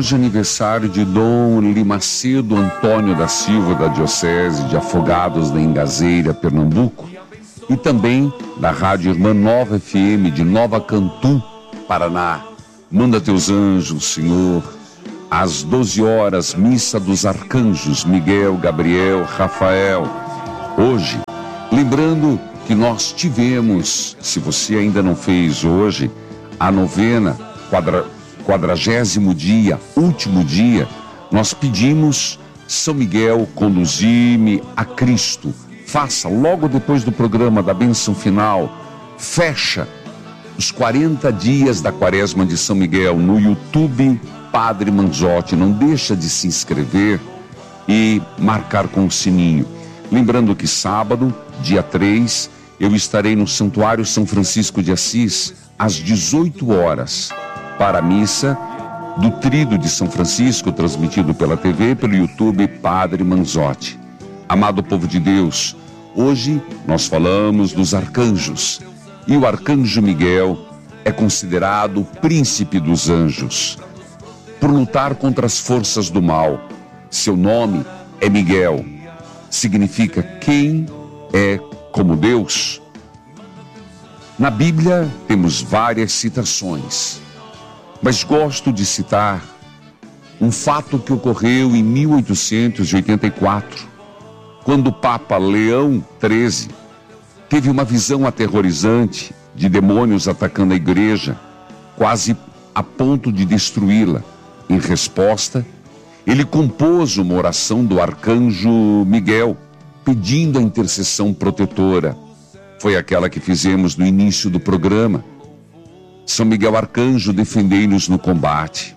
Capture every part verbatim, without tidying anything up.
Hoje é aniversário de Dom Limacedo Antônio da Silva, da Diocese de Afogados da Ingazeira, Pernambuco, e também da Rádio Irmã Nova F M de Nova Cantum, Paraná. Manda teus anjos, Senhor. Às doze horas, missa dos arcanjos Miguel, Gabriel, Rafael. Hoje, lembrando que nós tivemos, se você ainda não fez hoje, a novena, quadra, quadragésimo dia, último dia, nós pedimos: São Miguel, conduzi-me a Cristo. Faça logo depois do programa da bênção final. Fecha os quarenta dias da quaresma de São Miguel no YouTube Padre Manzotti. Não deixa de se inscrever e marcar com o sininho. Lembrando que sábado, dia três, eu estarei no Santuário São Francisco de Assis às dezoito horas para a missa do Tríduo de São Francisco, transmitido pela T V, pelo YouTube Padre Manzotti. Amado povo de Deus, hoje nós falamos dos arcanjos, e o arcanjo Miguel é considerado o príncipe dos anjos. Por lutar contra as forças do mal, seu nome é Miguel, significa quem é como Deus. Na Bíblia temos várias citações, mas gosto de citar um fato que ocorreu em mil oitocentos e oitenta e quatro, quando o Papa Leão treze teve uma visão aterrorizante de demônios atacando a igreja, quase a ponto de destruí-la. Em resposta, ele compôs uma oração do arcanjo Miguel, pedindo a intercessão protetora. Foi aquela que fizemos no início do programa. São Miguel Arcanjo, defendei-nos no combate.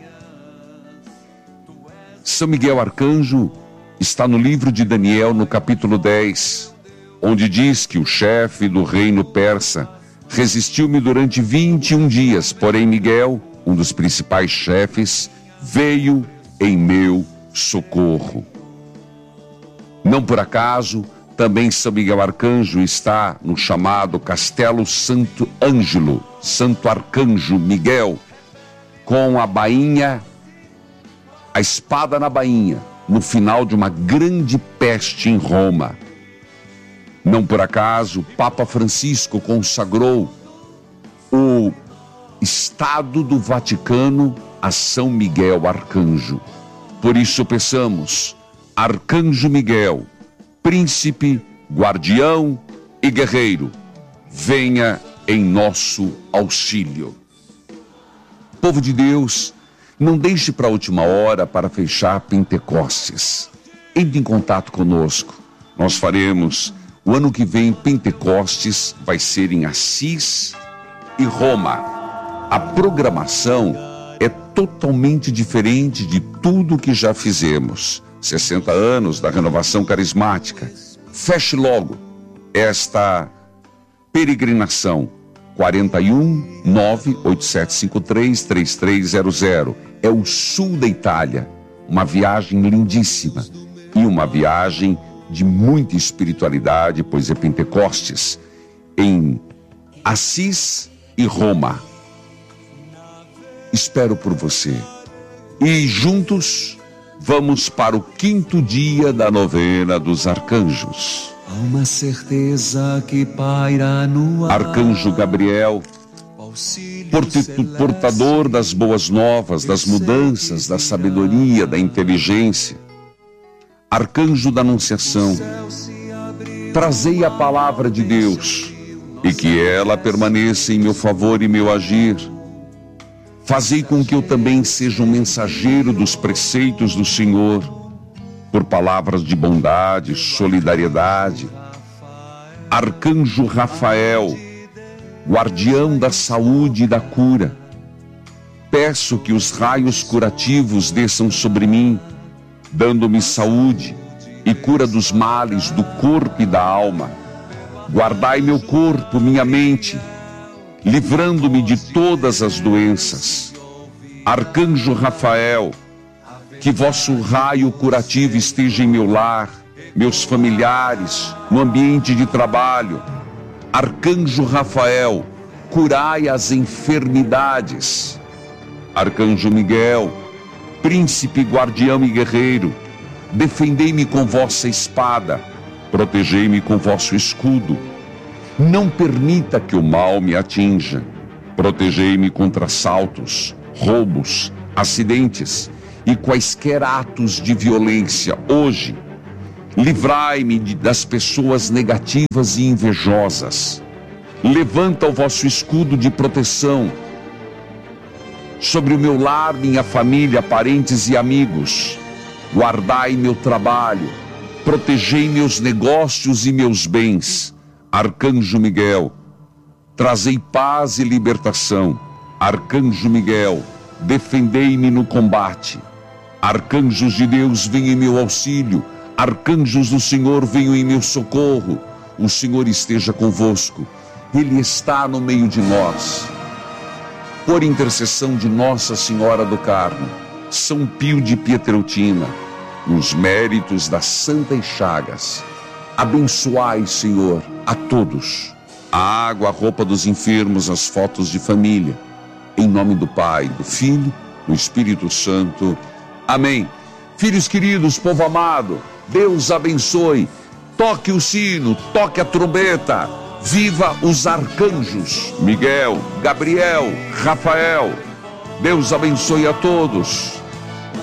São Miguel Arcanjo está no livro de Daniel, no capítulo dez, onde diz que o chefe do reino persa resistiu-me durante vinte e um dias, porém Miguel, um dos principais chefes, veio em meu socorro. Não por acaso, também São Miguel Arcanjo está no chamado Castelo Santo Ângelo, Santo Arcanjo Miguel, com a bainha, a espada na bainha, no final de uma grande peste em Roma. Não por acaso, o Papa Francisco consagrou o Estado do Vaticano a São Miguel Arcanjo. Por isso peçamos: Arcanjo Miguel, príncipe, guardião e guerreiro, venha em nosso auxílio. Povo de Deus, não deixe para a última hora para fechar Pentecostes. Entre em contato conosco. Nós faremos, o ano que vem, Pentecostes vai ser em Assis e Roma. A programação é totalmente diferente de tudo que já fizemos. sessenta anos da renovação carismática. Feche logo esta peregrinação. quarenta e um, nove oito sete cinco três, três três zero zero. É o sul da Itália. Uma viagem lindíssima. E uma viagem de muita espiritualidade, pois é Pentecostes, em Assis e Roma. Espero por você. E juntos vamos para o quinto dia da novena dos arcanjos. Há uma certeza que paira no ar. Arcanjo Gabriel, portador das boas novas, das mudanças, da sabedoria, da inteligência. Arcanjo da Anunciação, trazei a palavra de Deus e que ela permaneça em meu favor e meu agir. Fazei com que eu também seja um mensageiro dos preceitos do Senhor, por palavras de bondade, solidariedade. Arcanjo Rafael, guardião da saúde e da cura, peço que os raios curativos desçam sobre mim, dando-me saúde e cura dos males do corpo e da alma. Guardai meu corpo, minha mente, livrando-me de todas as doenças. Arcanjo Rafael, que vosso raio curativo esteja em meu lar, meus familiares, no ambiente de trabalho. Arcanjo Rafael, curai as enfermidades. Arcanjo Miguel, príncipe, guardião e guerreiro, defendei-me com vossa espada, protegei-me com vosso escudo. Não permita que o mal me atinja. Protegei-me contra assaltos, roubos, acidentes e quaisquer atos de violência hoje. Livrai-me das pessoas negativas e invejosas. Levanta o vosso escudo de proteção sobre o meu lar, minha família, parentes e amigos. Guardai meu trabalho, protegei meus negócios e meus bens. Arcanjo Miguel, trazei paz e libertação. Arcanjo Miguel, defendei-me no combate. Arcanjos de Deus, venham em meu auxílio. Arcanjos do Senhor, venham em meu socorro. O Senhor esteja convosco. Ele está no meio de nós. Por intercessão de Nossa Senhora do Carmo, São Pio de Pietreutina, nos méritos das Santas Chagas, abençoai, Senhor, a todos. A água, a roupa dos enfermos, as fotos de família. Em nome do Pai, do Filho, do Espírito Santo. Amém. Filhos queridos, povo amado, Deus abençoe. Toque o sino, toque a trombeta. Viva os arcanjos Miguel, Gabriel, Rafael. Deus abençoe a todos.